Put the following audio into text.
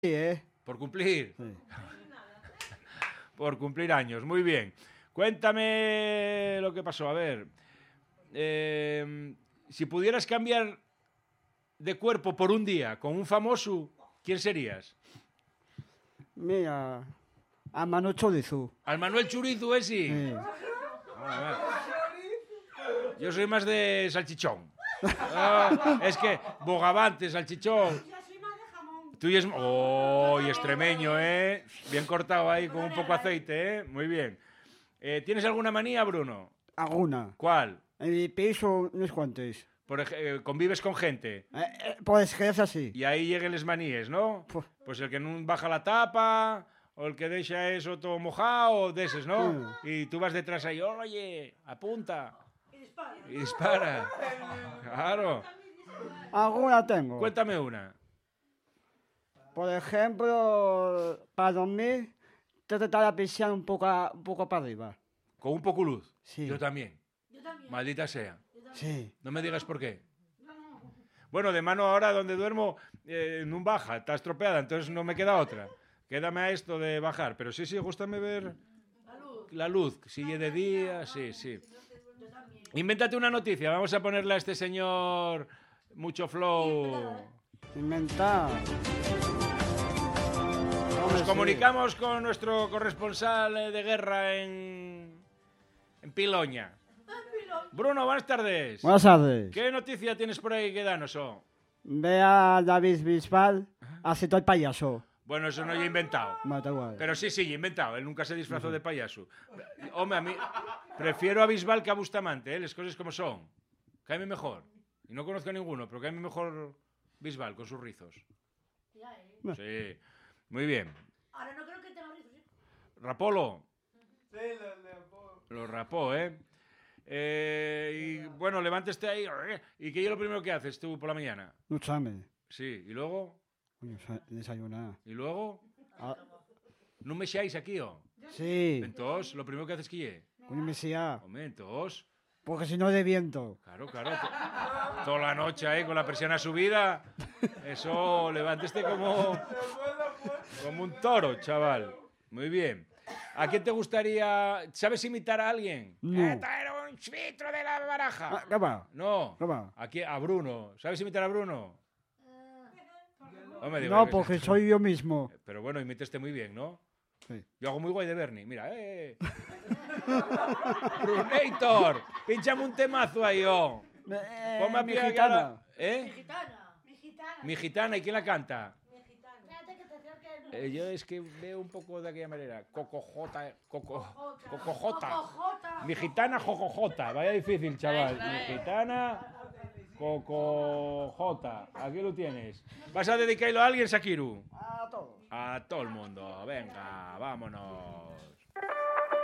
Sí, ¿eh? Por cumplir. Sí. Por cumplir años, muy bien. Cuéntame lo que pasó, a ver. Si pudieras cambiar de cuerpo por un día con un famoso, ¿quién serías? Mira, a Manu Chorizo. ¿Al Manuel Churizo ese? Sí. Yo soy más de salchichón. Es que bogavante, salchichón. Tú y es... ¡Oh! Y extremeño, ¿eh? Bien cortado ahí con un poco de aceite, ¿eh? Muy bien. ¿Tienes alguna manía, Bruno? Alguna. ¿Cuál? En mi piso, unos cuantos. Convives con gente Pues que es así. y ahí lleguen les maníes, ¿no? Puf. Pues el que no baja la tapa o el que deja eso todo mojado, de esos, ¿no? Y tú vas detrás ahí, oye, apunta. Y dispara. Claro. Alguna tengo. Cuéntame una. Por ejemplo, para dormir, tratar de pisar un poco para arriba. Con un poco luz. Sí. Yo también. Maldita sea. Sí. No me digas por qué. Bueno, de mano ahora donde duermo no baja, está estropeada, entonces no me queda otra. Quédame a esto de bajar. Pero sí, gústame ver la luz. Sigue de día, sí. Invéntate una noticia. Vamos a ponerle a este señor mucho flow. Inventar. Nos comunicamos con nuestro corresponsal de guerra en Piloña. Bruno, buenas tardes. Buenas tardes. ¿Qué noticia tienes por ahí que danos? Ve a David Bisbal haciendo el payaso. Bueno, eso no yo he inventado. Mata igual. Pero sí, he inventado. Él nunca se disfrazó de payaso. Hombre, a mí prefiero a Bisbal que a Bustamante, ¿eh? Las cosas como son. Cáeme mejor. Y no conozco a ninguno, pero cáeme mejor Bisbal con sus rizos. Sí. Muy bien. Ahora no creo que tenga rizos, ¿eh? ¿Rapolo? Sí, lo rapó. Lo rapó, ¿eh? Y bueno, levántese ahí. ¿Y qué es lo primero que haces tú por la mañana? Ducharme. Sí. ¿Y luego? Desayunar. ¿Y luego? Ah, ¿No me seáis aquí, o? sí. Entonces, lo primero que haces que es. Coño, me sea. Hombre, entonces... Porque si no de viento. Claro. Toda la noche ahí con la persiana subida. Eso, levántese como un toro, chaval. Muy bien. ¿A quién te gustaría... ¿Sabes imitar a alguien? No. Traer un chvitro de la baraja. Ah, ¿qué va? No. ¿Qué va? A Bruno. ¿Sabes imitar a Bruno? Hombre, digo, No, que porque soy yo mismo. Pero bueno, imitaste muy bien, ¿no? Sí. Yo hago muy guay de Bernie. Mira, Brunator, pinchame un temazo ahí, oh. Ponme a Mi pie aquí gitana. ahora. Mi gitana. Mi gitana, ¿y quién la canta? Espérate que te acerques. Yo es que veo un poco de aquella manera. Cocojota. Cocojota. Mi gitana, jojojota. Vaya difícil, chaval. Mi gitana, cocojota. Aquí lo tienes. ¿Vas a dedicarlo a alguien, Shakiru? A todos. A todo el mundo. Venga, vámonos.